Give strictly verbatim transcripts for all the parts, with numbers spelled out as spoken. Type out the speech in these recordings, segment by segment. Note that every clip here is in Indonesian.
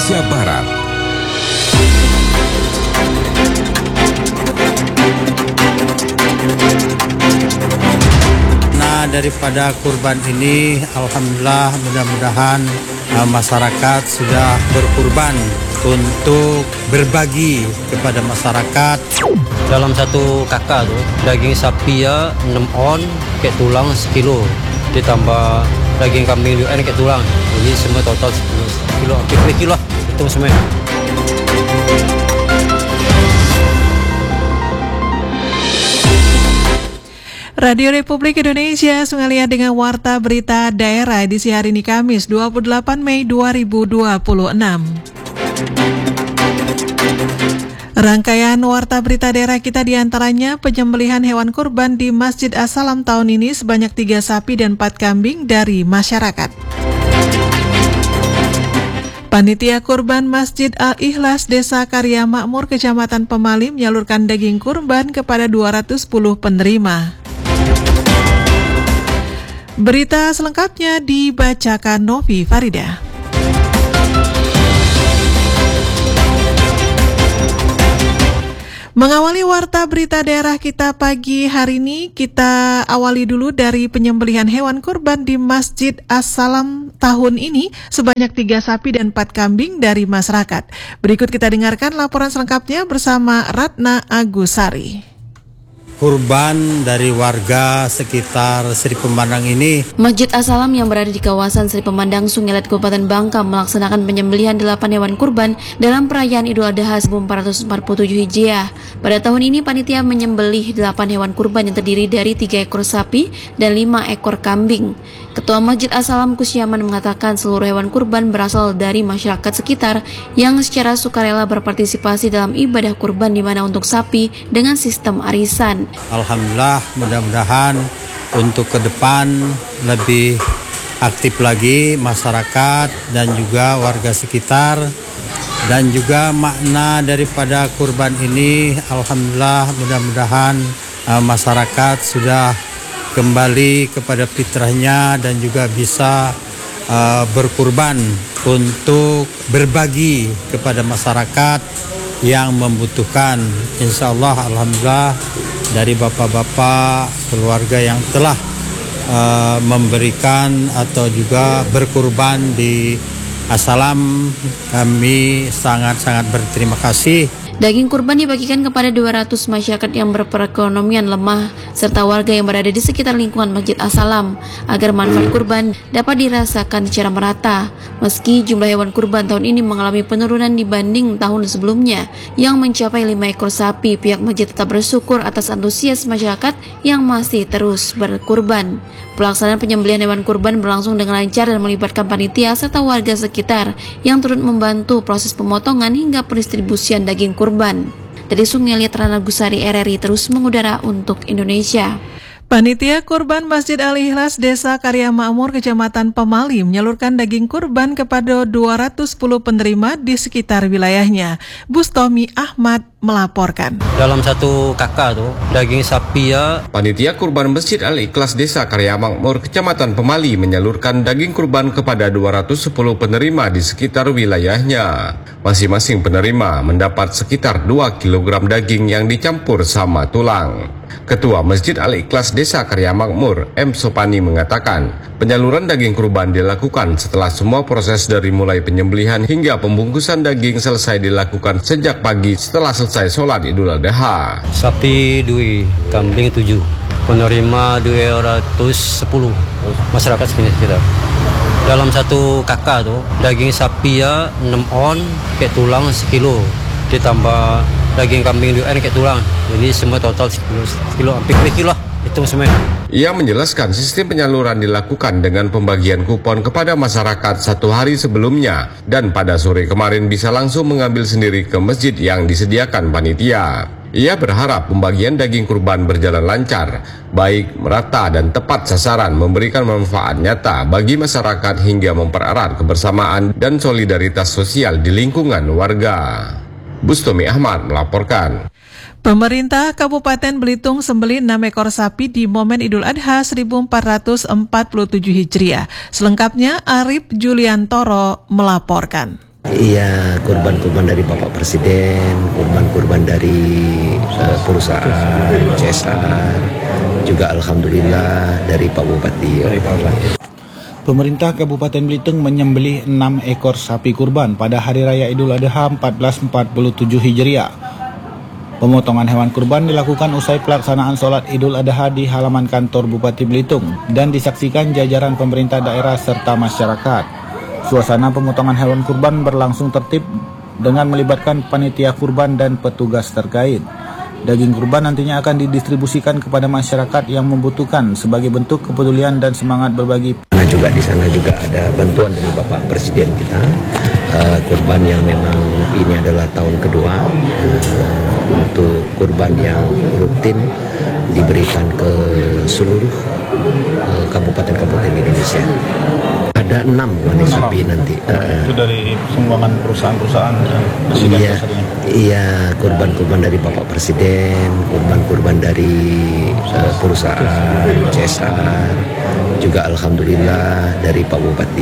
Indonesia Barat. Nah, daripada kurban ini, alhamdulillah mudah-mudahan uh, masyarakat sudah berkurban untuk berbagi kepada masyarakat. Dalam satu kakak tuh daging sapi ya enam on kayak tulang sekilo, ditambah daging kambing juga kayak tulang, jadi semua total sepuluh kilo, hampir kilo lah itu semua. Radio Republik Indonesia mengalir dengan Warta Berita Daerah edisi hari ini Kamis dua puluh delapan Mei dua ribu dua puluh enam. Rangkaian Warta Berita Daerah kita diantaranya penyembelihan hewan kurban di Masjid As-Salam tahun ini sebanyak tiga sapi dan empat kambing dari masyarakat. Panitia Kurban Masjid Al-Ikhlas Desa Karya Makmur Kecamatan Pemali menyalurkan daging kurban kepada dua ratus sepuluh penerima. Berita selengkapnya dibacakan Novi Farida. Mengawali Warta Berita Daerah kita pagi hari ini, kita awali dulu dari penyembelihan hewan kurban di Masjid As-Salam tahun ini sebanyak tiga sapi dan empat kambing dari masyarakat. Berikut kita dengarkan laporan selengkapnya bersama Ratna Agusari. Kurban dari warga sekitar Sri Pemandang ini. Masjid As-Salam yang berada di kawasan Sri Pemandang, Sungilet, Kabupaten Bangka melaksanakan penyembelihan delapan hewan kurban dalam perayaan Idul Adha seribu empat ratus empat puluh tujuh Hijriah. Pada tahun ini panitia menyembelih delapan hewan kurban yang terdiri dari tiga ekor sapi dan lima ekor kambing. Ketua Masjid As-Salam Kusyaman mengatakan seluruh hewan kurban berasal dari masyarakat sekitar yang secara sukarela berpartisipasi dalam ibadah kurban, di mana untuk sapi dengan sistem arisan. Alhamdulillah, mudah-mudahan untuk ke depan lebih aktif lagi masyarakat dan juga warga sekitar, dan juga makna daripada kurban ini, alhamdulillah mudah-mudahan uh, masyarakat sudah kembali kepada fitrahnya dan juga bisa uh, berkurban untuk berbagi kepada masyarakat yang membutuhkan. Insya Allah, alhamdulillah dari bapak-bapak keluarga yang telah uh, memberikan atau juga berkurban di As-Salam, kami sangat-sangat berterima kasih. Daging kurban dibagikan kepada dua ratus masyarakat yang berperekonomian lemah serta warga yang berada di sekitar lingkungan Masjid As-Salam agar manfaat kurban dapat dirasakan secara merata. Meski jumlah hewan kurban tahun ini mengalami penurunan dibanding tahun sebelumnya yang mencapai lima ekor sapi, pihak masjid tetap bersyukur atas antusias masyarakat yang masih terus berkurban. Pelaksanaan penyembelihan hewan kurban berlangsung dengan lancar dan melibatkan panitia serta warga sekitar yang turut membantu proses pemotongan hingga pendistribusian daging kurban. Dari Sungai Liat, Ratna Agusari, R R I terus mengudara untuk Indonesia. Panitia Kurban Masjid Al-Ikhlas Desa Karya Makmur Kecamatan Pemali menyalurkan daging kurban kepada dua ratus sepuluh penerima di sekitar wilayahnya. Bustomi Ahmad melaporkan. Dalam satu kakak tuh daging sapi ya. Panitia Kurban Masjid Al-Ikhlas Desa Karya Makmur Kecamatan Pemali menyalurkan daging kurban kepada dua ratus sepuluh penerima di sekitar wilayahnya. Masing-masing penerima mendapat sekitar dua kilogram daging yang dicampur sama tulang. Ketua Masjid Al-Ikhlas Desa Karya Makmur, M. Sopani, mengatakan penyaluran daging kurban dilakukan setelah semua proses dari mulai penyembelihan hingga pembungkusan daging selesai dilakukan sejak pagi setelah selesai sholat Idul Adha. Sapi dua, kambing tujuh, penerima dua ratus sepuluh masyarakat sini kita. Dalam satu kakak tuh daging sapi ya enam on kayak tulang sekilo, ditambah daging kambing juga kayak tulang, jadi semua total sepuluh kilo, hampir kilo lah itu semua. Ia menjelaskan sistem penyaluran dilakukan dengan pembagian kupon kepada masyarakat satu hari sebelumnya dan pada sore kemarin bisa langsung mengambil sendiri ke masjid yang disediakan panitia. Ia berharap pembagian daging kurban berjalan lancar, baik, merata dan tepat sasaran, memberikan manfaat nyata bagi masyarakat hingga mempererat kebersamaan dan solidaritas sosial di lingkungan warga. Bustomi Ahmad melaporkan. Pemerintah Kabupaten Belitung sembelih enam ekor sapi di momen Idul Adha seribu empat ratus empat puluh tujuh Hijriah. Selengkapnya Arif Juliantoro melaporkan. Iya, kurban-kurban dari Bapak Presiden, kurban-kurban dari uh, perusahaan C S R, juga alhamdulillah dari Pak Bupati. Pemerintah Kabupaten Belitung menyembelih enam ekor sapi kurban pada Hari Raya Idul Adha seribu empat ratus empat puluh tujuh Hijriah. Pemotongan hewan kurban dilakukan usai pelaksanaan sholat Idul Adha di halaman kantor Bupati Belitung dan disaksikan jajaran pemerintah daerah serta masyarakat. Suasana pemotongan hewan kurban berlangsung tertib dengan melibatkan panitia kurban dan petugas terkait. Daging kurban nantinya akan didistribusikan kepada masyarakat yang membutuhkan sebagai bentuk kepedulian dan semangat berbagi. Nah, juga di sana juga ada bantuan dari Bapak Presiden kita, uh, kurban yang memang ini adalah tahun kedua uh, untuk kurban yang rutin diberikan ke seluruh uh, kabupaten-kabupaten Indonesia. Ada enam wanita sapi nanti. Uh, Itu dari sumbangan perusahaan-perusahaan dan presiden. Iya, iya, kurban-kurban dari Bapak Presiden, kurban-kurban dari uh, perusahaan C S R, juga alhamdulillah dari Pak Bupati.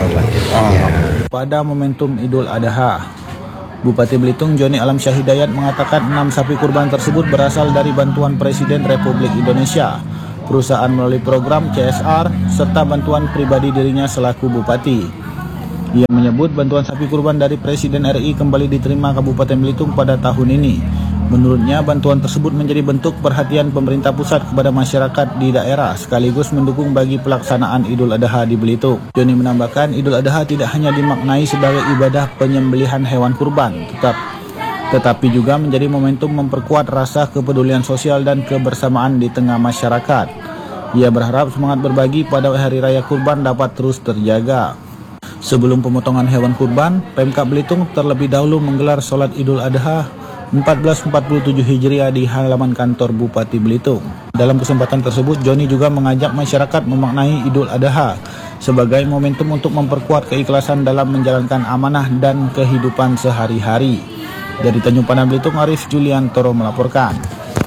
Ya. Pada momentum Idul Adha, Bupati Belitung Joni Alam Syah Hidayat mengatakan enam sapi kurban tersebut berasal dari bantuan Presiden Republik Indonesia, perusahaan melalui program C S R, serta bantuan pribadi dirinya selaku Bupati. Ia menyebut bantuan sapi kurban dari Presiden R I kembali diterima Kabupaten Belitung pada tahun ini. Menurutnya, bantuan tersebut menjadi bentuk perhatian pemerintah pusat kepada masyarakat di daerah, sekaligus mendukung bagi pelaksanaan Idul Adha di Belitung. Joni menambahkan, Idul Adha tidak hanya dimaknai sebagai ibadah penyembelihan hewan kurban, tetap tetapi juga menjadi momentum memperkuat rasa kepedulian sosial dan kebersamaan di tengah masyarakat. Ia berharap semangat berbagi pada Hari Raya Kurban dapat terus terjaga. Sebelum pemotongan hewan kurban, Pemkab Belitung terlebih dahulu menggelar sholat Idul Adha seribu empat ratus empat puluh tujuh Hijriah di halaman kantor Bupati Belitung. Dalam kesempatan tersebut, Joni juga mengajak masyarakat memaknai Idul Adha sebagai momentum untuk memperkuat keikhlasan dalam menjalankan amanah dan kehidupan sehari-hari. Dari Tanjung Pandan Belitung, Arif Juliantoro melaporkan.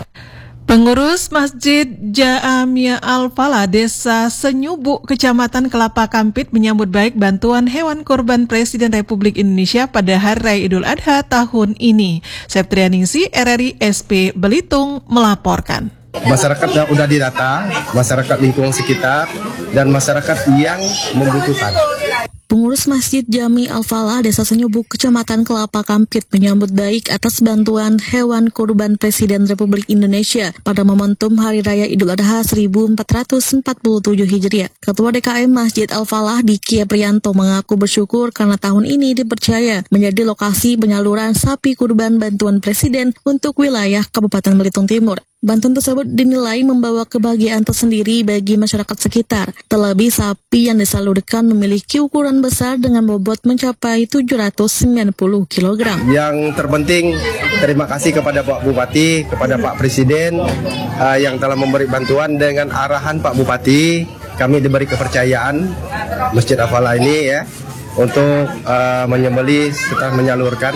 Pengurus Masjid Jamia Al-Falah Desa Senyubu, Kecamatan Kelapa Kampit menyambut baik bantuan hewan kurban Presiden Republik Indonesia pada Hari Raya Idul Adha tahun ini. Septrianingsi R R I S P Belitung melaporkan. Masyarakat yang udah didata, masyarakat lingkungan sekitar, dan masyarakat yang membutuhkan. Pengurus Masjid Jami Al-Falah Desa Senyubuk, Kecamatan Kelapa Kampit menyambut baik atas bantuan hewan kurban Presiden Republik Indonesia pada momentum Hari Raya Idul Adha seribu empat ratus empat puluh tujuh Hijriah. Ketua D K M Masjid Al-Falah Diki Aprianto mengaku bersyukur karena tahun ini dipercaya menjadi lokasi penyaluran sapi kurban bantuan Presiden untuk wilayah Kabupaten Belitung Timur. Bantuan tersebut dinilai membawa kebahagiaan tersendiri bagi masyarakat sekitar. Terlebih sapi yang disalurkan memiliki ukuran besar dengan bobot mencapai tujuh ratus sembilan puluh kilogram. Yang terpenting, terima kasih kepada Pak Bupati, kepada Pak Presiden uh, yang telah memberi bantuan. Dengan arahan Pak Bupati, kami diberi kepercayaan Masjid Al-Falah ini ya untuk uh, menyembelih serta menyalurkan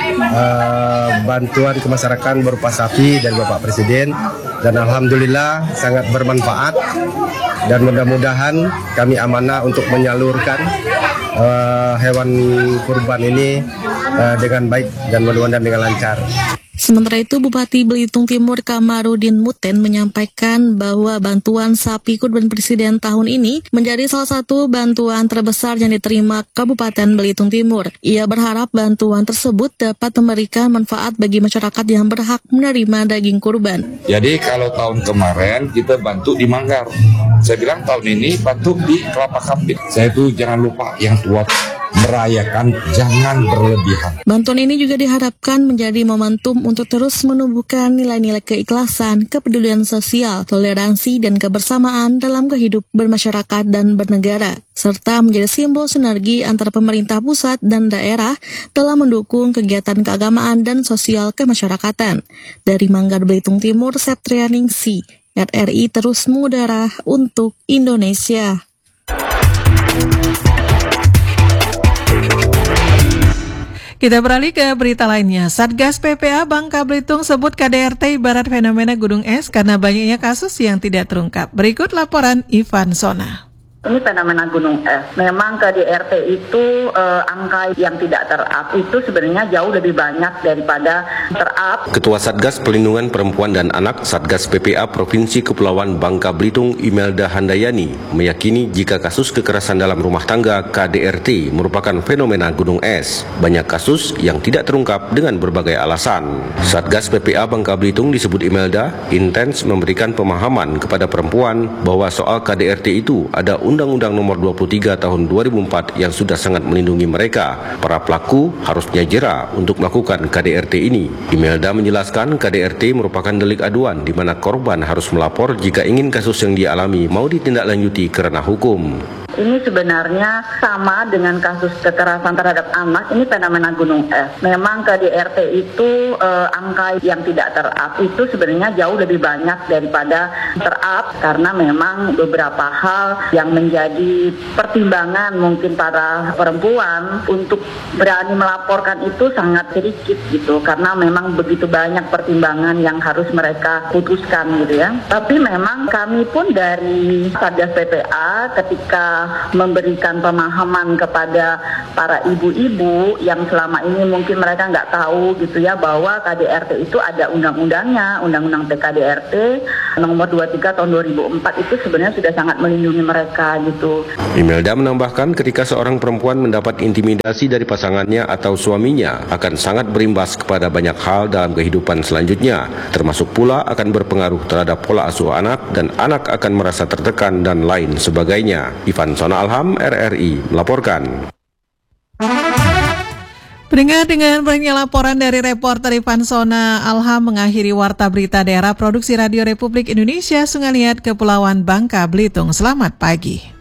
uh, bantuan ke masyarakat berupa sapi dari Bapak Presiden, dan alhamdulillah sangat bermanfaat, dan mudah-mudahan kami amanah untuk menyalurkan uh, hewan kurban ini uh, dengan baik dan mudah-mudahan dengan lancar. Sementara itu, Bupati Belitung Timur Kamarudin Muten menyampaikan bahwa bantuan sapi kurban Presiden tahun ini menjadi salah satu bantuan terbesar yang diterima Kabupaten Belitung Timur. Ia berharap bantuan tersebut dapat memberikan manfaat bagi masyarakat yang berhak menerima daging kurban. Jadi kalau tahun kemarin kita bantu di Manggar, saya bilang tahun ini bantu di Kelapa Kampit. Saya itu jangan lupa yang tua merayakan, jangan berlebihan. Bantuan ini juga diharapkan menjadi momentum untuk terus menumbuhkan nilai-nilai keikhlasan, kepedulian sosial, toleransi, dan kebersamaan dalam kehidupan bermasyarakat dan bernegara, serta menjadi simbol sinergi antara pemerintah pusat dan daerah dalam mendukung kegiatan keagamaan dan sosial kemasyarakatan. Dari Manggar Belitung Timur, Septrianingsi, R R I terus mengudara untuk Indonesia. Kita beralih ke berita lainnya. Satgas P P A Bangka Belitung sebut K D R T ibarat fenomena gunung es karena banyaknya kasus yang tidak terungkap. Berikut laporan Ivan Sona. Ini fenomena gunung es. Memang K D R T itu eh, angka yang tidak ter-up itu sebenarnya jauh lebih banyak daripada ter-up. Ketua Satgas Pelindungan Perempuan dan Anak Satgas P P A Provinsi Kepulauan Bangka Belitung Imelda Handayani meyakini jika kasus kekerasan dalam rumah tangga K D R T merupakan fenomena gunung es. Banyak kasus yang tidak terungkap dengan berbagai alasan. Satgas P P A Bangka Belitung disebut Imelda intens memberikan pemahaman kepada perempuan bahwa soal K D R T itu ada Undang-Undang Nomor dua puluh tiga Tahun dua ribu empat yang sudah sangat melindungi mereka. Para pelaku harusnya jera untuk melakukan K D R T ini. Imelda menjelaskan K D R T merupakan delik aduan di mana korban harus melapor jika ingin kasus yang dialami mau ditindaklanjuti ke ranah hukum. Ini sebenarnya sama dengan kasus kekerasan terhadap anak, ini fenomena gunung es. Memang K D R T itu eh, angka yang tidak ter-up itu sebenarnya jauh lebih banyak daripada ter-up karena memang beberapa hal yang menjadi pertimbangan mungkin para perempuan untuk berani melaporkan itu sangat sedikit gitu karena memang begitu banyak pertimbangan yang harus mereka putuskan gitu ya. Tapi memang kami pun dari Satgas P P A ketika memberikan pemahaman kepada para ibu-ibu yang selama ini mungkin mereka nggak tahu gitu ya bahwa K D R T itu ada undang-undangnya, Undang-Undang P K D R T nomor dua puluh tiga tahun dua ribu empat itu sebenarnya sudah sangat melindungi mereka gitu. Imelda menambahkan ketika seorang perempuan mendapat intimidasi dari pasangannya atau suaminya akan sangat berimbas kepada banyak hal dalam kehidupan selanjutnya, termasuk pula akan berpengaruh terhadap pola asuh anak dan anak akan merasa tertekan dan lain sebagainya. Ivan Sona Alham, R R I, melaporkan. Pendengar, dengan banyaknya laporan dari reporter Ivan Sona Alham mengakhiri Warta Berita Daerah Produksi Radio Republik Indonesia Sungai Liat Kepulauan Bangka Belitung. Selamat pagi.